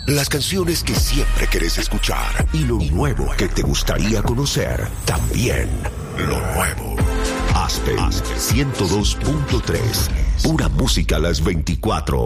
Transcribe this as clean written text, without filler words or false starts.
Las canciones que siempre querés escuchar y lo nuevo que te gustaría conocer. También lo nuevo. Aspen 102.3. Pura música a las 24.